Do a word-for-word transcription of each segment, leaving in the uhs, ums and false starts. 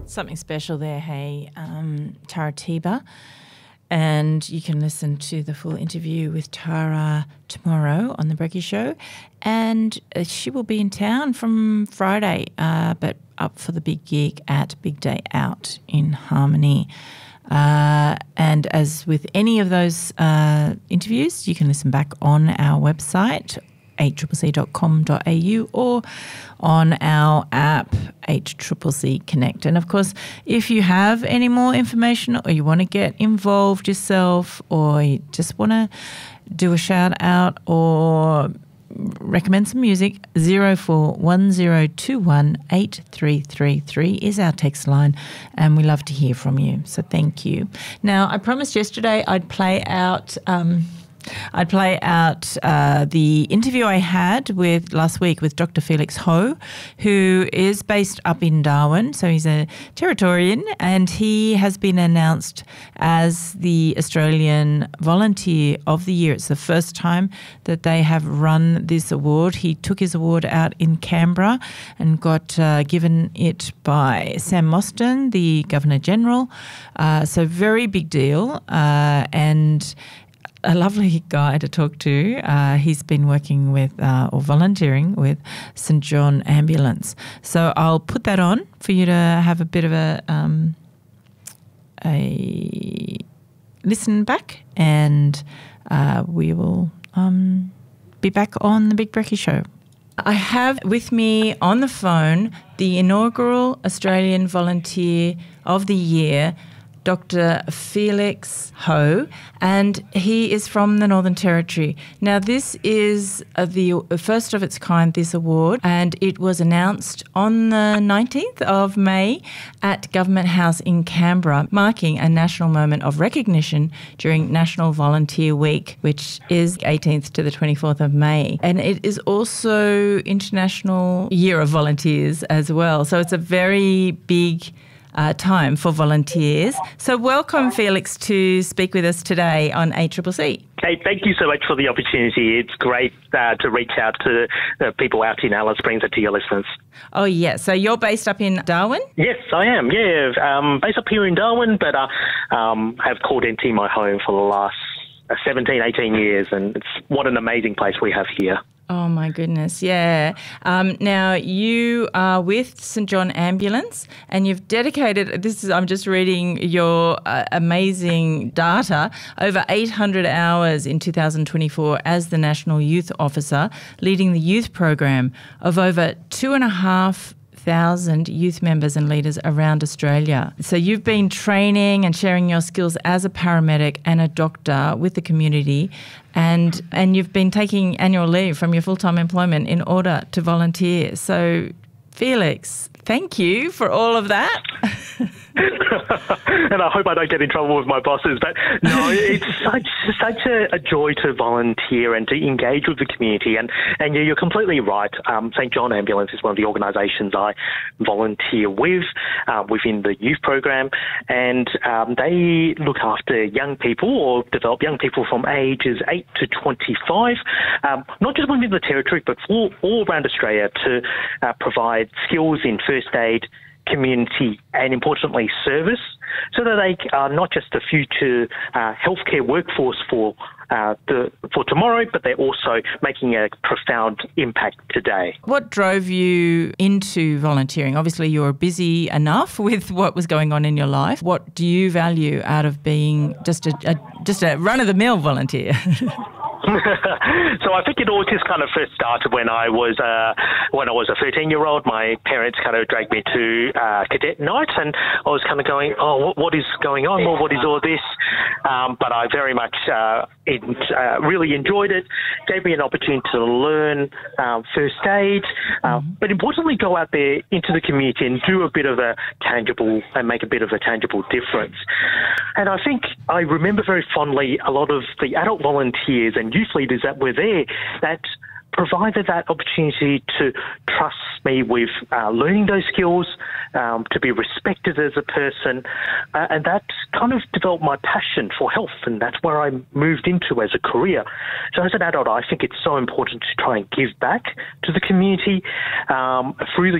Something special there, hey, um, Tara Tiba. And you can listen to the full interview with Tara tomorrow on The Brekkie Show. And uh, she will be in town from Friday, uh, but up for the big gig at Big Day Out in Harmony. Uh, and as with any of those uh, interviews, you can listen back on our website, eight c c dot com dot a u, or on our app, eight C C C Connect. And, of course, if you have any more information or you want to get involved yourself or you just want to do a shout-out or recommend some music, zero four one zero two one eight three three three is our text line, and we love to hear from you. So thank you. Now, I promised yesterday I'd play out... Um, I'd play out uh, the interview I had with last week with Doctor Felix Ho, who is based up in Darwin. So he's a Territorian, and he has been announced as the Australian Volunteer of the Year. It's the first time that they have run this award. He took his award out in Canberra and got uh, given it by Sam Mostyn, the Governor-General. Uh, so very big deal. Uh, and... a lovely guy to talk to. Uh, he's been working with uh, or volunteering with St John Ambulance. So I'll put that on for you to have a bit of a um, a listen back, and uh, we will um, be back on the Big Brekkie Show. I have with me on the phone the inaugural Australian Volunteer of the Year, Doctor Felix Ho, and he is from the Northern Territory. Now, this is uh, the first of its kind, this award, and it was announced on the nineteenth of May at Government House in Canberra, marking a national moment of recognition during National Volunteer Week, which is eighteenth to the twenty-fourth of May. And it is also International Year of Volunteers as well. So it's a very big Uh, time for volunteers. So welcome, Felix, to speak with us today on eight C C C. Kate, thank you so much for the opportunity. It's great uh, to reach out to uh, people out in Alice Springs and to your listeners. Oh, yeah. So you're based up in Darwin? Yes, I am. Yeah, um, based up here in Darwin, but I uh, um, have called N T my home for the last uh, seventeen, eighteen years, and it's what an amazing place we have here. Oh, my goodness, yeah. Um, now, you are with St John Ambulance, and you've dedicated, this is, I'm just reading your uh, amazing data, over eight hundred hours in two thousand twenty-four as the National Youth Officer, leading the youth program of over two and a half thousand youth members and leaders around Australia. So you've been training and sharing your skills as a paramedic and a doctor with the community, and and you've been taking annual leave from your full-time employment in order to volunteer. So, Felix, thank you for all of that. And I hope I don't get in trouble with my bosses, but no, it's such such a, a joy to volunteer and to engage with the community. And, and yeah, you're completely right. Um, St John Ambulance is one of the organisations I volunteer with uh, within the youth program, and um, they look after young people or develop young people from ages eight to twenty-five, um, not just within the territory, but all, all around Australia, to uh, provide skills in first aid, community, and importantly service, so that they are not just the future uh, healthcare workforce for uh, the for tomorrow, but they're also making a profound impact today. What drove you into volunteering? Obviously, you're busy enough with what was going on in your life. What do you value out of being just a, a just a run-of-the-mill volunteer? So I think it all just kind of first started when I was uh, when I was a thirteen-year-old. My parents kind of dragged me to uh, cadet night, and I was kind of going, "Oh, what, what is going on? Well, what is all this?" Um, but I very much uh, it, uh, really enjoyed it. Gave me an opportunity to learn um, first aid, uh, mm-hmm. but importantly, go out there into the community and do a bit of a tangible and make a bit of a tangible difference. And I think I remember very fondly a lot of the adult volunteers and youth leaders that were there that provided that opportunity to trust me with uh, learning those skills, um, to be respected as a person, uh, and that kind of developed my passion for health, and that's where I moved into as a career. So as an adult, I think it's so important to try and give back to the community um, through the youth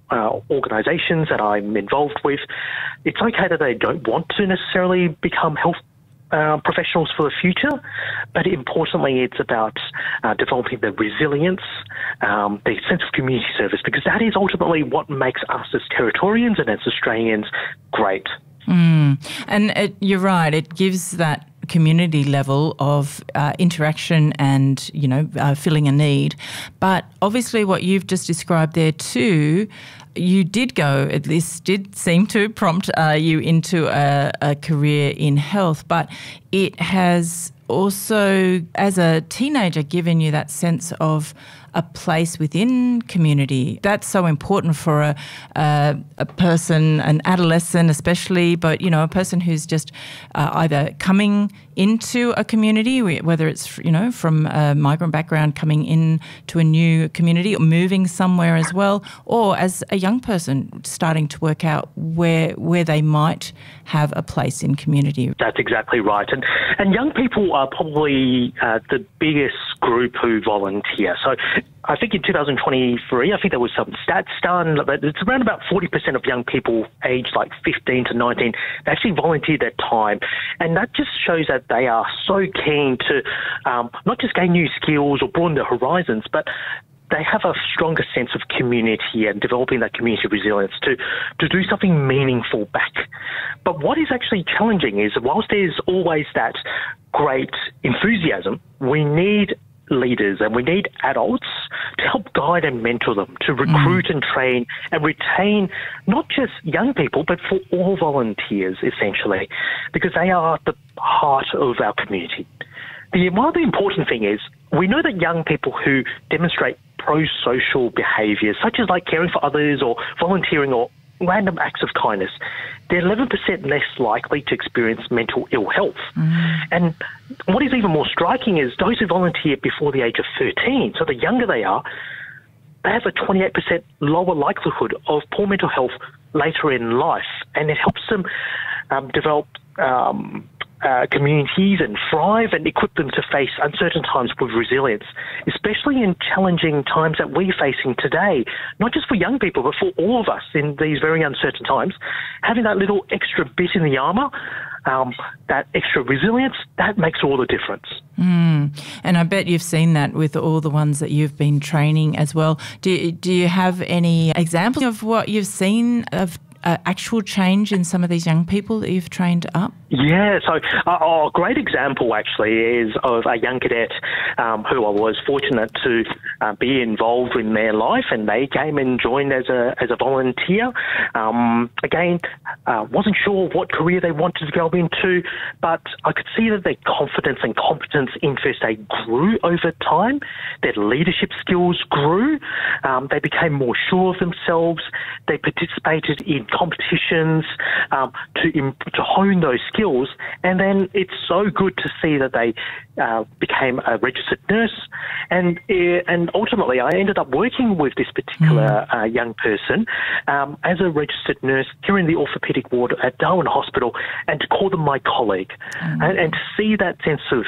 uh, organisations that I'm involved with, it's okay that they don't want to necessarily become health uh, professionals for the future, but importantly, it's about uh, developing the resilience, um, the sense of community service, because that is ultimately what makes us as Territorians and as Australians great. Mm. And it, you're right, it gives that community level of uh, interaction and, you know, uh, filling a need. But obviously what you've just described there too, you did go, at least did seem to prompt uh, you into a, a career in health, but it has also, as a teenager, given you that sense of a place within community. That's so important for a, a, a person, an adolescent especially, but, you know, a person who's just uh, either coming into a community, whether it's, you know, from a migrant background coming in to a new community or moving somewhere as well, or as a young person starting to work out where where they might have a place in community. That's exactly right. And, and young people are probably uh, the biggest group who volunteer. So I think in two thousand twenty-three, I think there was some stats done, but it's around about forty percent of young people aged like fifteen to nineteen, they actually volunteer their time. And that just shows that they are so keen to um, not just gain new skills or broaden their horizons, but they have a stronger sense of community and developing that community resilience to, to do something meaningful back. But what is actually challenging is, whilst there's always that great enthusiasm, we need leaders and we need adults to help guide and mentor them, to recruit mm. and train and retain not just young people, but for all volunteers, essentially, because they are the heart of our community. The, one of the important thing is, we know that young people who demonstrate pro-social behaviours, such as like caring for others or volunteering or random acts of kindness, they're eleven percent less likely to experience mental ill health. Mm. And what is even more striking is those who volunteer before the age of thirteen, so the younger they are, they have a twenty-eight percent lower likelihood of poor mental health later in life. And it helps them um, develop um, uh, communities and thrive and equip them to face uncertain times with resilience, especially in challenging times that we're facing today, not just for young people, but for all of us in these very uncertain times. Having that little extra bit in the armour, um, that extra resilience, that makes all the difference. Mm. And I bet you've seen that with all the ones that you've been training as well. Do, do you have any examples of what you've seen of uh, actual change in some of these young people that you've trained up? Yeah, so uh, a great example actually is of a young cadet um, who I was fortunate to uh, be involved in their life, and they came and joined as a as a volunteer. Um, again, uh, wasn't sure what career they wanted to go into, but I could see that their confidence and competence in first aid grew over time. Their leadership skills grew. Um, they became more sure of themselves. They participated in competitions um, to imp- to hone those skills. skills, and then it's so good to see that they uh, became a registered nurse, and uh, and ultimately I ended up working with this particular uh, young person um, as a registered nurse here in the orthopaedic ward at Darwin Hospital, and to call them my colleague, mm-hmm. and, and to see that sense of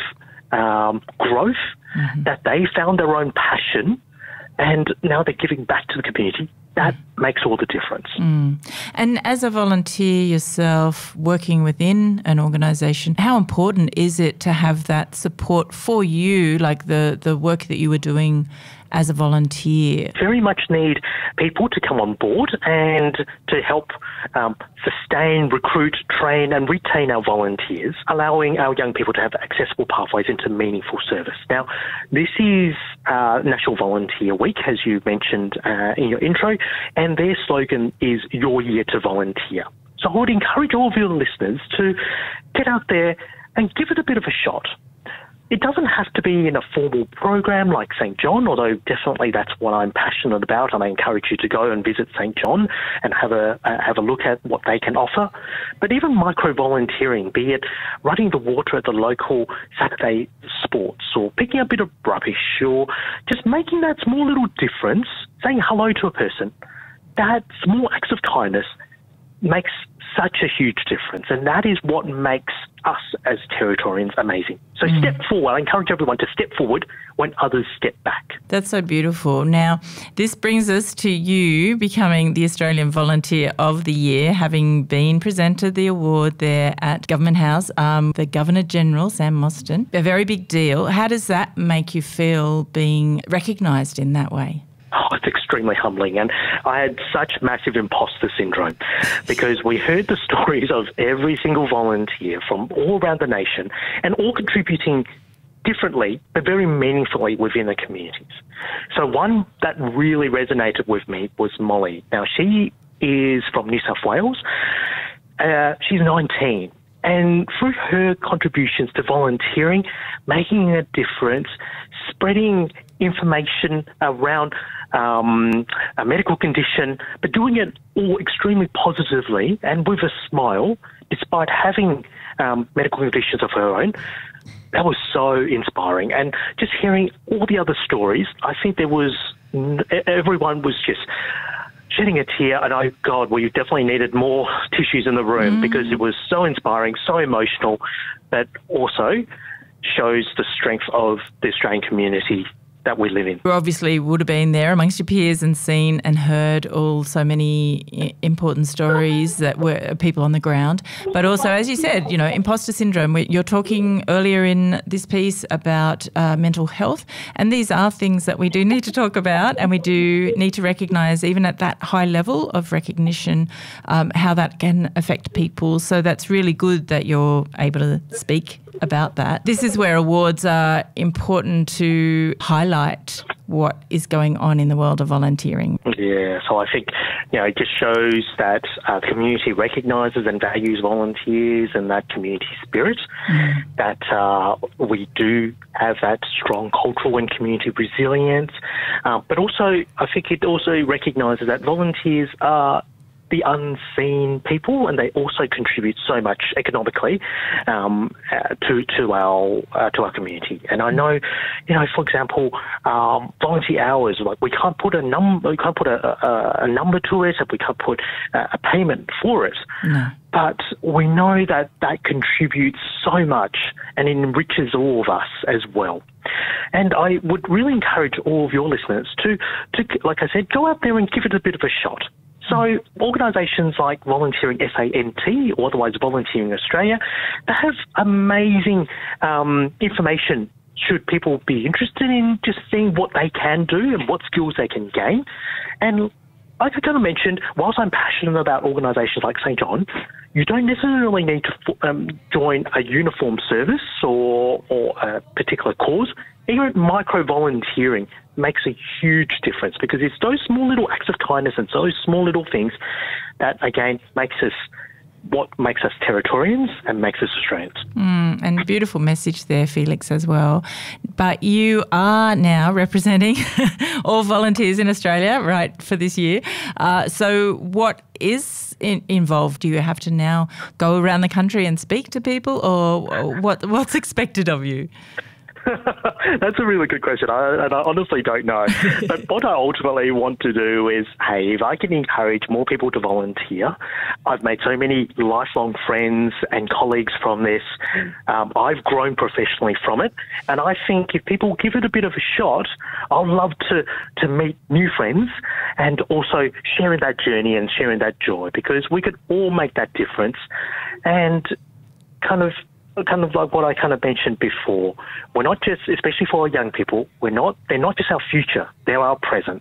um, growth, mm-hmm. that they found their own passion, and now they're giving back to the community. That makes all the difference. Mm. And as a volunteer yourself, working within an organisation, how important is it to have that support for you, like the, the work that you were doing as a volunteer? Very much need people to come on board and to help um, sustain, recruit, train and retain our volunteers, allowing our young people to have accessible pathways into meaningful service. Now, this is uh, National Volunteer Week, as you mentioned uh, in your intro, and their slogan is Your Year to Volunteer. So I would encourage all of your listeners to get out there and give it a bit of a shot. It doesn't have to be in a formal program like Saint John, although definitely that's what I'm passionate about, and I encourage you to go and visit Saint John and have a uh, have a look at what they can offer. But even micro-volunteering, be it running the water at the local Saturday sports, or picking up a bit of rubbish, or just making that small little difference, saying hello to a person, that small acts of kindness makes such a huge difference, and that is what makes us as Territorians amazing. So mm. step forward. I encourage everyone to step forward when others step back. That's so beautiful. Now, this brings us to you becoming the Australian Volunteer of the Year, having been presented the award there at Government House, um, the Governor-General, Sam Mostyn. A very big deal. How does that make you feel being recognised in that way? Oh, it's extremely humbling. And I had such massive imposter syndrome because we heard the stories of every single volunteer from all around the nation and all contributing differently, but very meaningfully within the communities. So one that really resonated with me was Molly. Now, she is from New South Wales. Uh, she's nineteen. And through her contributions to volunteering, making a difference, spreading information around um, a medical condition, but doing it all extremely positively and with a smile, despite having um, medical conditions of her own, that was so inspiring. And just hearing all the other stories, I think there was, everyone was just shedding a tear, and oh God, we definitely needed more tissues in the room mm. because it was so inspiring, so emotional, but also shows the strength of the Australian community that we live in. You obviously would have been there amongst your peers and seen and heard all so many important stories that were people on the ground. But also, as you said, you know, imposter syndrome. You're talking earlier in this piece about uh, mental health, and these are things that we do need to talk about, and we do need to recognise, even at that high level of recognition, um, how that can affect people. So that's really good that you're able to speak about that. This is where awards are important to highlight what is going on in the world of volunteering. Yeah, so I think, you know, it just shows that uh, the community recognises and values volunteers and that community spirit, mm. that uh, we do have that strong cultural and community resilience, uh, but also I think it also recognises that volunteers are the unseen people, and they also contribute so much economically um, uh, to to our uh, to our community. And I know, you know, for example, um, volunteer hours. Like we can't put a number, we can't put a, a, a number to it, and we can't put a, a payment for it. No. But we know that that contributes so much and enriches all of us as well. And I would really encourage all of your listeners to, to, like I said, go out there and give it a bit of a shot. So organisations like Volunteering S A N T, or otherwise Volunteering Australia, they have amazing um, information should people be interested in just seeing what they can do and what skills they can gain. And like I kind of mentioned, whilst I'm passionate about organisations like Saint John, you don't necessarily need to um, join a uniform service or, or a particular cause. Even micro-volunteering makes a huge difference because it's those small little acts of kindness and those small little things that, again, makes us what makes us Territorians and makes us Australians. Mm, and beautiful message there, Felix, as well. But you are now representing all volunteers in Australia, right, for this year. Uh, so what is in, involved? Do you have to now go around the country and speak to people, or what? what's expected of you? That's a really good question, I, and I honestly don't know. But what I ultimately want to do is, hey, if I can encourage more people to volunteer, I've made so many lifelong friends and colleagues from this. Um, I've grown professionally from it, and I think if people give it a bit of a shot, I'd love to, to meet new friends and also sharing that journey and sharing that joy, because we could all make that difference. And kind of kind of like what I kind of mentioned before, we're not just, especially for our young people, we're not, they're not just our future, they're our present.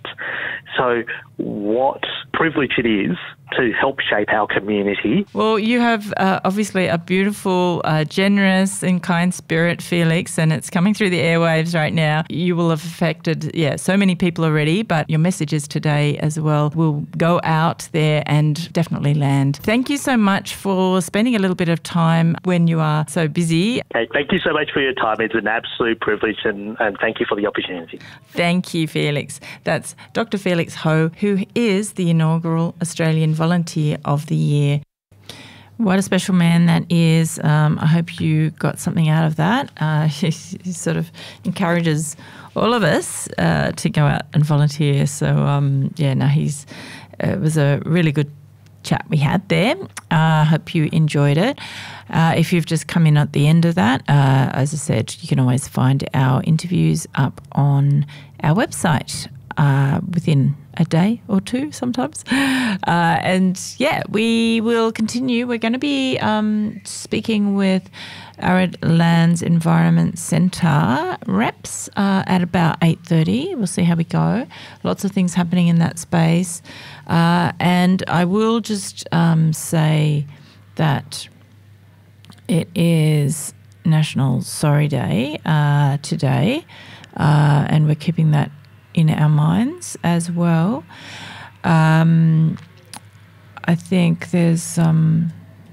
So what privilege it is to help shape our community. Well, you have uh, obviously a beautiful, uh, generous and kind spirit, Felix, and it's coming through the airwaves right now. You will have affected, yeah, so many people already, but your messages today as well will go out there and definitely land. Thank you so much for spending a little bit of time when you are so busy. Okay, thank you so much for your time. It's an absolute privilege, and, and thank you for the opportunity. Thank you, Felix. That's Doctor Felix Ho, who is the inaugural Australian Volunteer of the Year. What a special man that is. Um, I hope you got something out of that. Uh, he, he sort of encourages all of us uh, to go out and volunteer. So, um, yeah, no, he's uh, it was a really good chat we had there. I uh, hope you enjoyed it. Uh, if you've just come in at the end of that, uh, as I said, you can always find our interviews up on our website uh, within a day or two sometimes. Uh, and yeah, we will continue. We're going to be um, speaking with Arid Lands Environment Centre reps uh, at about eight thirty. We'll see how we go. Lots of things happening in that space. Uh, and I will just um, say that it is National Sorry Day uh, today, uh, and we're keeping that in our minds as well. Um, I think there's, um,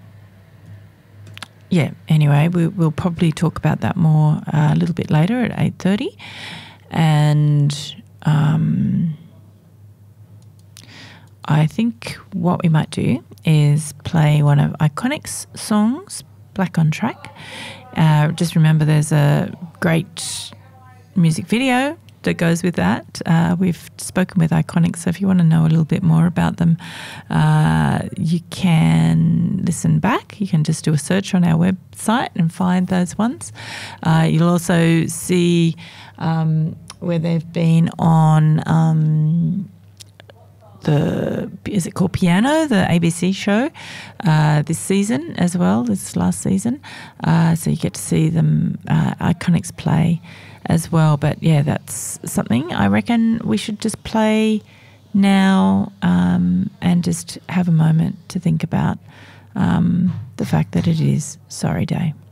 yeah, anyway, we, we'll probably talk about that more uh, a little bit later at eight thirty. And um, I think what we might do is play one of Iconic's songs, Black on Track. Uh, just remember there's a great music video that goes with that. Uh, we've spoken with Iconic, so if you want to know a little bit more about them, uh, you can listen back. You can just do a search on our website and find those ones. Uh, you'll also see um, where they've been on um, the, is it called Piano, the A B C show uh, this season as well, this last season. Uh, so you get to see them, uh, Iconics play as well. But yeah, that's something I reckon we should just play now um, and just have a moment to think about um, the fact that it is Sorry Day.